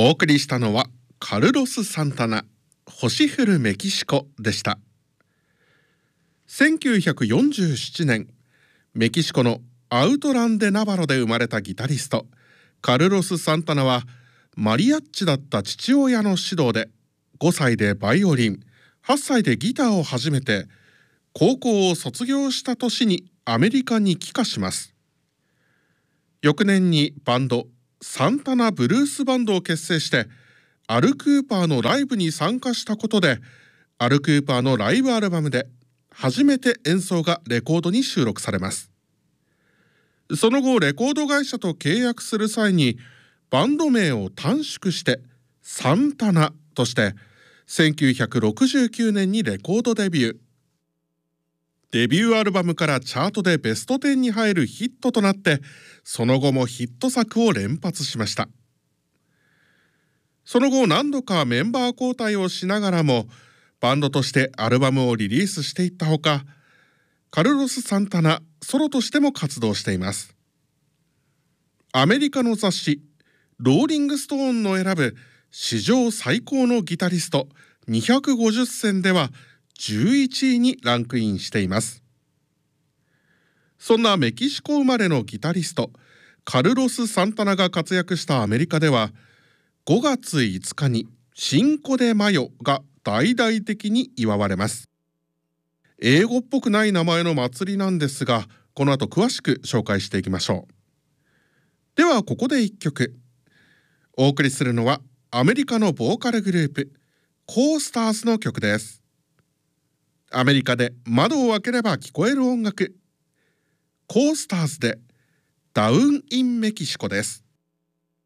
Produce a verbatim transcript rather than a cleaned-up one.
お送りしたのはカルロス・サンタナ、星降るメキシコでした。せんきゅうひゃくよんじゅうななねん、メキシコのアウトランデナバロで生まれたギタリストカルロス・サンタナは、マリアッチだった父親の指導でごさいでバイオリン、はっさいでギターを始めて、高校を卒業した年にアメリカに帰化します。翌年にバンドサンタナブルースバンドを結成して、アル・クーパーのライブに参加したことで、アル・クーパーのライブアルバムで初めて演奏がレコードに収録されます。その後レコード会社と契約する際に、バンド名を短縮してサンタナとしてせんきゅうひゃくろくじゅうきゅうねんにレコードデビュー。デビューアルバムからチャートでベストじゅうに入るヒットとなって、その後もヒット作を連発しました。その後何度かメンバー交代をしながらも、バンドとしてアルバムをリリースしていったほか、カルロス・サンタナソロとしても活動しています。アメリカの雑誌ローリングストーンの選ぶ史上最高のギタリストにひゃくごじゅっせんではじゅういちいにランクインしています。そんなメキシコ生まれのギタリストカルロス・サンタナが活躍したアメリカでは、ごがついつかにシンコ・デ・マヨが大々的に祝われます。英語っぽくない名前の祭りなんですが、この後詳しく紹介していきましょう。ではここでいっきょくお送りするのは、アメリカのボーカルグループコースターズの曲です。アメリカで窓を開ければ聞こえる音楽、コースターズでダウン・イン・メキシコです。